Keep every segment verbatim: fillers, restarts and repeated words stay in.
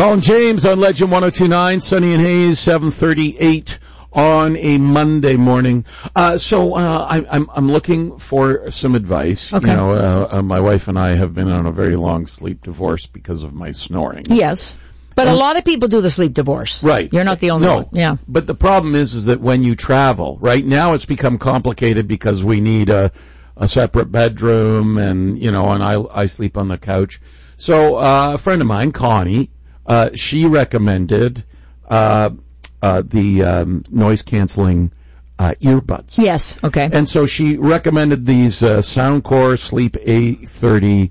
Colin James on Legend one oh two point nine, Sunny and Hayes, seven thirty-eight on a Monday morning. Uh, so, uh, I, I'm, I'm looking for some advice. Okay. You know, uh, uh, my wife and I have been on a very long sleep divorce because of my snoring. Yes. But a lot of people do the sleep divorce. Right. You're not the only no, one. Yeah. But the problem is, is that when you travel, right now it's become complicated because we need a, a separate bedroom and, you know, and I, I sleep on the couch. So, uh, a friend of mine, Connie, uh, she recommended, uh, uh, the, um, noise canceling, uh, earbuds. Yes. Okay. And so she recommended these, uh, Soundcore Sleep A thirty,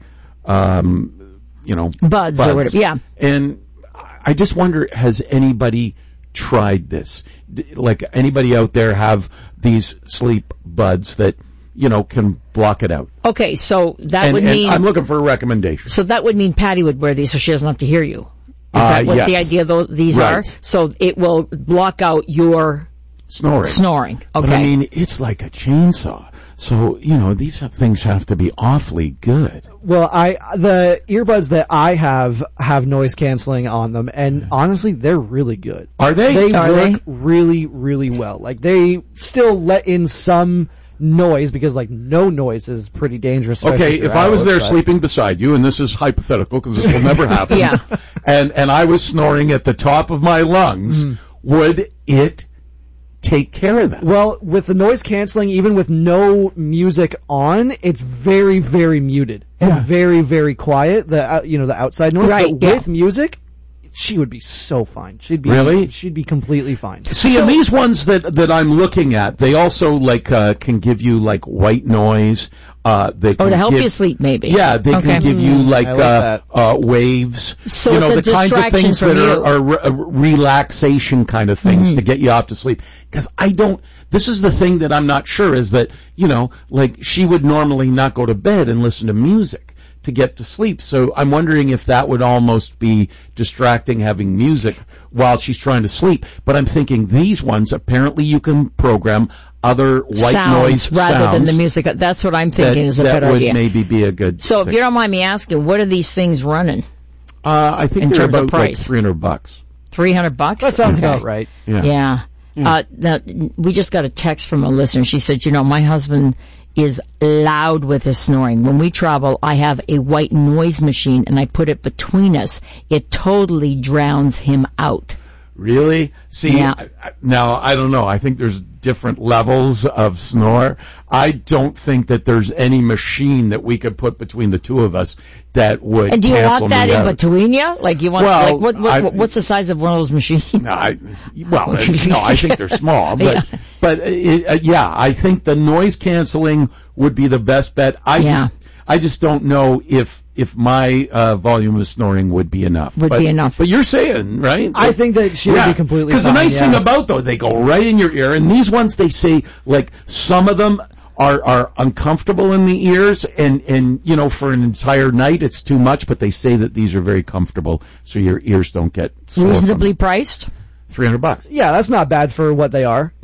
um, you know, buds, buds or whatever. Yeah. And I just wonder, has anybody tried this? D- like, anybody out there have these sleep buds that, you know, can block it out? Okay, so that And, would and mean... I'm looking for a recommendation. So that would mean Patty would wear these so she doesn't have to hear you. Is Uh, that what yes. the idea of these Right. are? So it will block out your Snoring. snoring. Okay. But I mean, it's like a chainsaw. So, you know, these things have to be awfully good. Well, I the earbuds that I have have noise canceling on them, and honestly, they're really good. Are they? They Are work they? really, really well. Like, they still let in some noise because, like, no noise is pretty dangerous. especially Okay, you're if I was out, there but- sleeping beside you, and this is hypothetical because this will never happen, Yeah. and, and I was snoring at the top of my lungs, Mm. would it take care of that? Well, with the noise canceling, even with no music on, it's very, very muted and Yeah. very, very quiet. The uh, you know the outside noise, Right, but yeah. with music, she would be so fine. She'd be Really? She'd be completely fine. See, and these ones that that I'm looking at, they also like uh, can give you like white noise. Uh, they can Or to help give, you sleep, maybe. Yeah, they Okay. can give you Mm, like, I like uh, that. uh, waves. So you know, it's a the kinds of distraction things from that you. are, are re- uh, relaxation kind of things Mm-hmm. to get you off to sleep. Because I don't. This is the thing that I'm not sure is that you know, like she would normally not go to bed and listen to music to get to sleep. So I'm wondering if that would almost be distracting having music while she's trying to sleep. But I'm thinking these ones, apparently you can program other white sounds noise rather sounds than the music. That's what I'm thinking that, is a that good would idea. maybe be a good So if thing. you don't mind me asking, what are these things running? Uh, I think in they're terms of about like price. three hundred bucks. Three hundred bucks? That sounds Okay. about right. Yeah. Yeah. Uh, now, we just got a text from a listener. She said, you know, my husband is loud with his snoring. When we travel, I have a white noise machine and I put it between us. It totally drowns him out. Really? See, Yeah. I, I, now I don't know. I think there's different levels of snore. I don't think that there's any machine that we could put between the two of us that would And do you cancel want that me in out. between you? Like you want, Well, like what, what, I- what's the size of one of those machines? No, I, well, uh, no, I think they're small, but Yeah. but uh, uh, yeah, I think the noise canceling would be the best bet. I Yeah. just I just don't know if if my uh, volume of snoring would be enough. Would but, be enough. But you're saying, right? I think that she would be completely Because the fine, nice yeah. thing about though, they go right in your ear, and these ones they say like some of them are are uncomfortable in the ears, and and you know for an entire night it's too much, but they say that these are very comfortable, so your ears don't get sore. Reasonably priced? Three hundred bucks. Yeah, that's not bad for what they are.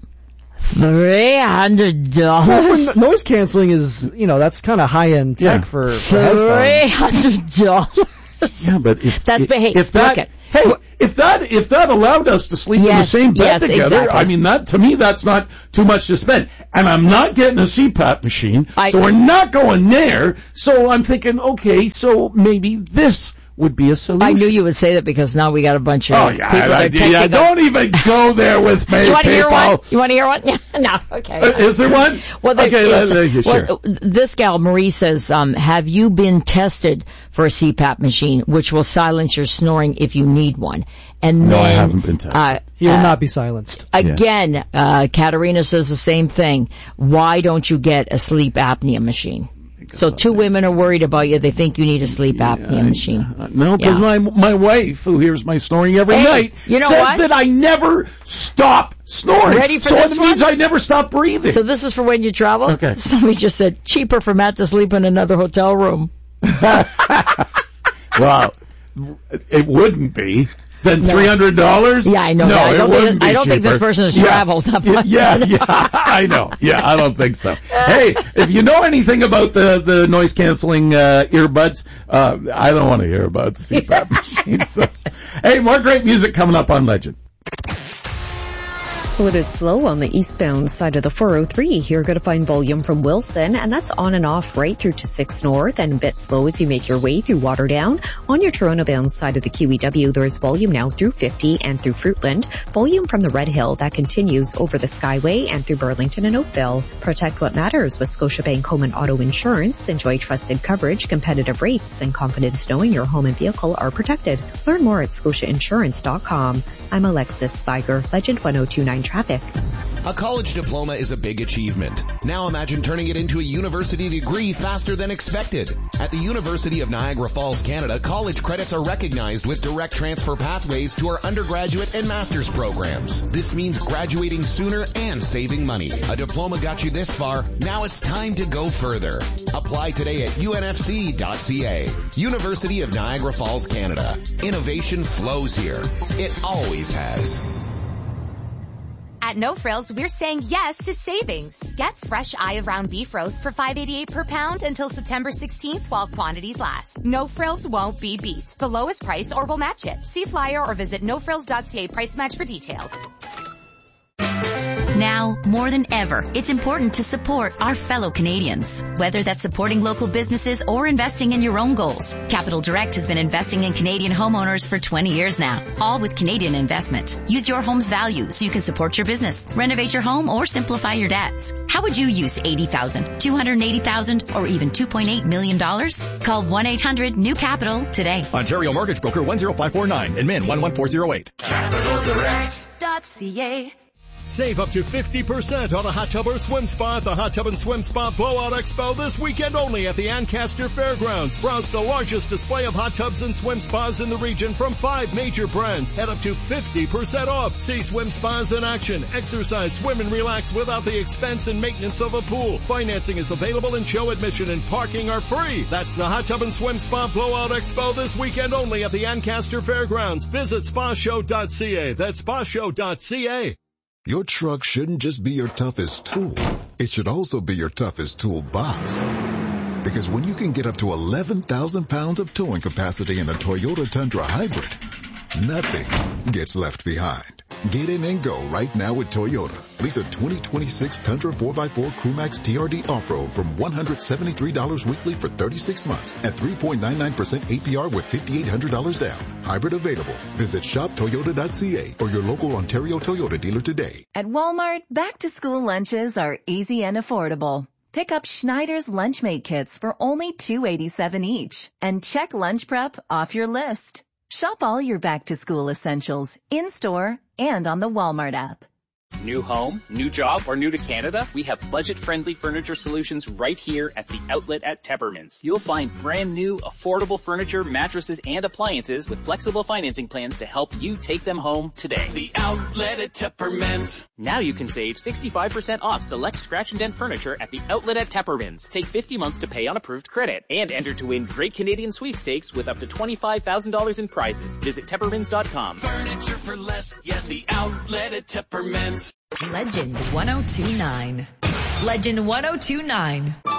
Three hundred Well, dollars. for noise canceling is, you know, that's kind of high-end tech Yeah. for, for Three headphones. hundred dollars. Yeah, but if That's if, behave- if that look it. hey if that if that allowed us to sleep in the Yes, same bed yes, together, exactly. I mean that to me that's not too much to spend. And I'm not getting a C PAP machine, I- so we're not going there. So I'm thinking, okay, so maybe this would be a solution. I knew you would say that because now we got a bunch of Oh yeah, people I, I, that are yeah, texting. don't even go there with me. Do you want to hear people. one? You want to hear one? No, okay. Uh, Is there one? Well, there okay, is- let- let- sure. well, this gal, Marie, says, um, have you been tested for a C PAP machine, which will silence your snoring if you need one? And No, then, I haven't been tested. Uh, He will uh, not be silenced. Again, uh, Katerina says the same thing. Why don't you get a sleep apnea machine? So two women are worried about you. They think you need a sleep apnea machine. Uh, no, because Yeah. my my wife, who hears my snoring every Hey, night, you know says what? that I never stop snoring. Ready for so this it means one? I never stop breathing. So this is for when you travel? Okay. Somebody just said, cheaper for Matt to sleep in another hotel room. Well, it wouldn't be. Than three hundred dollars? Yeah, I know. No, I don't, it think, I don't think this person has yeah. traveled that much. Yeah, yeah, I know. Yeah, I don't think so. Hey, if you know anything about the, the noise canceling, uh, earbuds, uh, I don't want to hear about the C PAP machines. So. Hey, more great music coming up on Legend. Well, it is slow on the eastbound side of the four oh three. You're going to find volume from Wilson, and that's on and off right through to six North, and a bit slow as you make your way through Waterdown. On your Toronto-bound side of the Q E W, there is volume now through fifty and through Fruitland. Volume from the Red Hill that continues over the Skyway and through Burlington and Oakville. Protect what matters with Scotiabank Home and Auto Insurance. Enjoy trusted coverage, competitive rates, and confidence knowing your home and vehicle are protected. Learn more at scotia insurance dot com. I'm Alexis Spiger, Legend one oh two nine Traffic. A college diploma is a big achievement. Now imagine turning it into a university degree faster than expected. At the University of Niagara Falls, Canada, college credits are recognized with direct transfer pathways to our undergraduate and master's programs. This means graduating sooner and saving money. A diploma got you this far. Now it's time to go further. Apply today at U N F C dot C A. University of Niagara Falls, Canada. Innovation flows here. It always has. At No Frills, we're saying yes to savings. Get fresh eye of round beef roast for five eighty-eight per pound until September sixteenth while quantities last. No Frills won't be beat. The lowest price or we'll match it. See flyer or visit no frills dot c a price match for details. Now, more than ever, it's important to support our fellow Canadians. Whether that's supporting local businesses or investing in your own goals, Capital Direct has been investing in Canadian homeowners for twenty years now, all with Canadian investment. Use your home's value so you can support your business, renovate your home, or simplify your debts. How would you use eighty thousand dollars, two hundred eighty thousand dollars, or even two point eight million dollars? Call one eight hundred new capital today. Ontario Mortgage Broker one zero five four nine and Min one one four zero eight. Capital Direct dot C A. Save up to fifty percent on a hot tub or swim spa at the Hot Tub and Swim Spa Blowout Expo this weekend only at the Ancaster Fairgrounds. Browse the largest display of hot tubs and swim spas in the region from five major brands at up to fifty percent off. See swim spas in action. Exercise, swim, and relax without the expense and maintenance of a pool. Financing is available and show admission and parking are free. That's the Hot Tub and Swim Spa Blowout Expo this weekend only at the Ancaster Fairgrounds. Visit spa show dot c a. That's spa show dot c a. Your truck shouldn't just be your toughest tool. It should also be your toughest toolbox. Because when you can get up to eleven thousand pounds of towing capacity in a Toyota Tundra Hybrid, nothing gets left behind. Get in and go right now with Toyota. Lease a twenty twenty-six Tundra four by four Crewmax T R D Off-Road from one hundred seventy-three dollars weekly for thirty-six months at three point nine nine percent A P R with five thousand eight hundred dollars down. Hybrid available. Visit shop toyota dot c a or your local Ontario Toyota dealer today. At Walmart, back-to-school lunches are easy and affordable. Pick up Schneider's Lunchmate kits for only two eighty-seven each and check lunch prep off your list. Shop all your back-to-school essentials in-store and on the Walmart app. New home, new job, or new to Canada? We have budget-friendly furniture solutions right here at the outlet at Teppermans. You'll find brand new, affordable furniture, mattresses, and appliances with flexible financing plans to help you take them home today. The outlet at Teppermans. Now you can save sixty-five percent off select scratch and dent furniture at the outlet at Teppermans. Take fifty months to pay on approved credit and enter to win great Canadian sweepstakes with up to twenty-five thousand dollars in prizes. Visit Teppermans dot com. Furniture for less. Yes, the outlet at Teppermans. Legend one oh two nine. Legend one oh two nine.